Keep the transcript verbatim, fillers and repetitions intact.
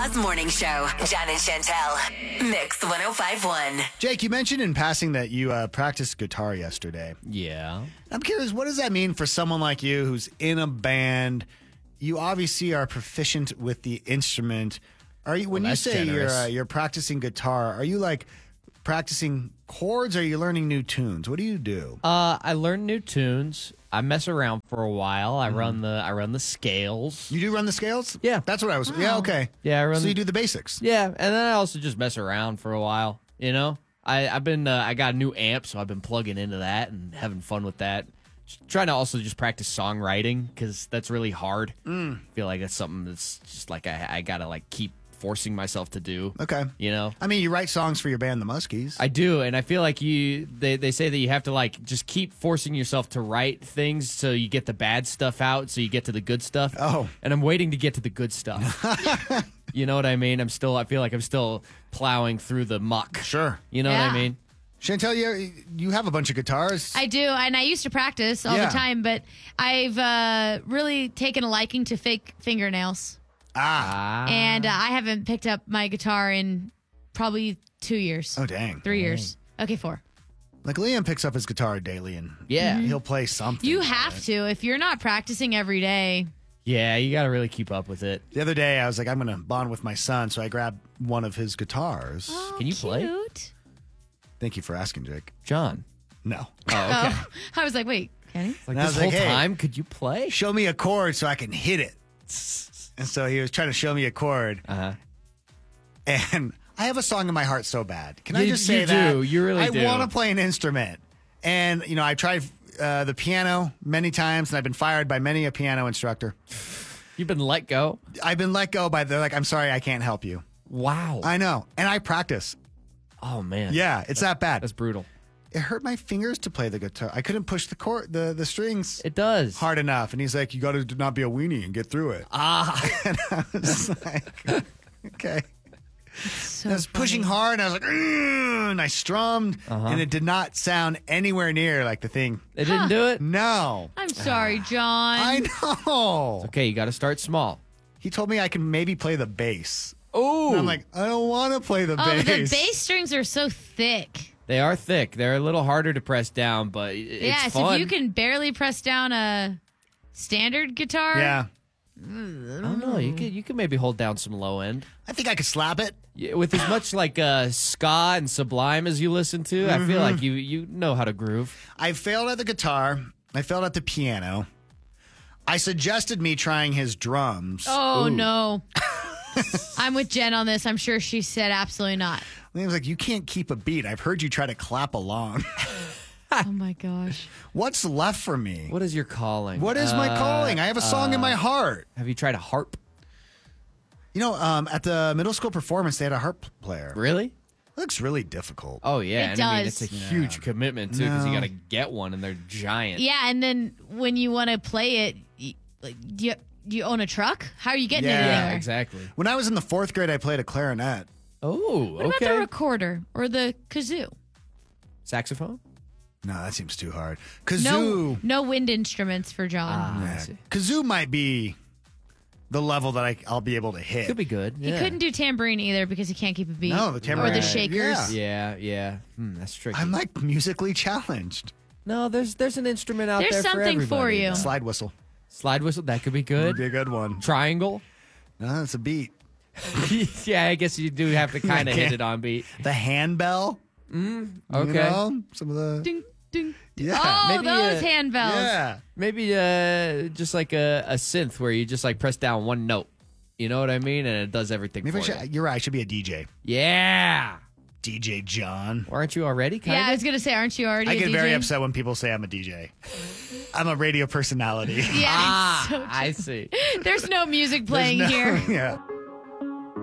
Oz Morning Show. John and Chantel. Mix one oh five point one. Jake, you mentioned in passing that you uh, practiced guitar yesterday. Yeah. I'm curious, what does that mean for someone like you who's in a band? You obviously are proficient with the instrument. Are you when Well, you that's say you're generous. uh, you're practicing guitar? Are you like practicing chords? Or are you learning new tunes? What do you do? Uh, I learn new tunes. I mess around for a while. I Mm-hmm. run the I run the scales. You do run the scales? Yeah. That's what I was. Yeah, okay. Yeah, I run So you the- do the basics. Yeah, and then I also just mess around for a while. You know, I I've been uh, I got a new amp, so I've been plugging into that and having fun with that. Just trying to also just practice songwriting because that's really hard. Mm. I feel like that's something that's just like I I gotta like keep forcing myself to do. Okay. You know. I mean, you write songs for your band, the Muskies. I do, and I feel like you. They, they say that you have to like just keep forcing yourself to write things so you get the bad stuff out, so you get to the good stuff. Oh. and I'm waiting to get to the good stuff. You know what I mean? I'm still. I feel like I'm still plowing through the muck. Sure. You know what I Yeah. mean? Chantel, you, you have a bunch of guitars. I do, and I used to practice all Yeah. the time, but I've uh, really taken a liking to fake fingernails. ah. And uh, I haven't picked up my guitar in probably two years. Oh, dang. Three years. Okay, four. Like Liam picks up his guitar daily and Yeah, he'll play something. You have to. If you're not practicing every day, yeah. You got to really keep up with it. The other day, I was like, I'm going to bond with my son, so I grabbed one of his guitars. oh, Can you play? cute. Thank you for asking, Jake. John. No. Oh, okay. Oh, I was like, wait, can he? Like And I this was whole like, hey. time, could you play? Show me a chord so I can hit it. And so he was trying to show me a chord. Uh huh. And I have a song in my heart so bad. Can I You- just say you that? do. You really I do. want to play an instrument. And, you know, I tried uh, the piano many times, and I've been fired by many a piano instructor. You've been let go. I've been let go by, they're like, I'm sorry, I can't help you. Wow. I know. And I practice. oh man. Yeah, it's that bad. That's brutal. It hurt my fingers to play the guitar. I couldn't push the chord, the, the strings It does. hard enough. And he's like, you got to not be a weenie and get through it. Ah. And I was like, okay. So I was pushing funny. hard, and I was like, "Ugh," and I strummed, and it did not sound anywhere near like the thing. It didn't do it. No. I'm sorry, John. I know. Okay, you got to start small. He told me I can maybe play the bass. Oh, And I'm like, I don't want to play the oh, bass. the bass strings are so thick. they are thick. They're a little harder to press down, but it's yeah, so fun. if you can barely press down a standard guitar. Yeah. I don't know. You could you could maybe hold down some low end. I think I could slap it. Yeah, with as much like uh, ska and Sublime as you listen to, I feel like you you know how to groove. I failed at the guitar. I failed at the piano. I suggested me trying his drums. Oh, Ooh. no. I'm with Jen on this. I'm sure she said absolutely not. And he was like, you can't keep a beat. I've heard you try to clap along. Oh, my gosh. What's left for me? What is your calling? What is my Uh, calling? I have a song in my heart. Have you tried a harp? You know, um, at the middle school performance, they had a harp player. Really? It looks really difficult. Oh yeah, It and I mean does. it's a huge commitment too because you No. got to get one and they're giant. Yeah, and then when you want to play it, you, like, do you, do you own a truck? How are you getting it Yeah, anywhere? exactly. When I was in the fourth grade, I played a clarinet. Oh, What okay. about the recorder or the kazoo? Saxophone? No, that seems too hard. No, Kazoo. no wind instruments for John. Ah, I see. Kazoo might be the level that I, I'll be able to hit. Could be good. He yeah. couldn't do tambourine either because he can't keep a beat. No, the tambourine. Or the Right. shakers. Yeah. Yeah, yeah. Hmm, that's tricky. I'm like musically challenged. no, there's there's an instrument out There's there something for for everybody. you. Slide whistle. Slide whistle, that could be Would good. be a good one. Triangle. No, it's a beat. Yeah, I guess you do have to kind of hit it on beat. The handbell. Okay. You know, some of the. Ding, ding. Yeah. Oh, Maybe, those uh, handbells. Yeah. Maybe uh, just like a, a synth where you just like press down one note. You know what I mean? And it does everything Maybe I for should, you. you're right. I should be a D J. Yeah. D J John. Aren't you already? Kind Yeah, I of? was going to say, aren't you already I a get D J? very upset when people say I'm a D J. I'm a radio personality. Yeah, Ah, so I see. there's no music There's playing no- here. Yeah.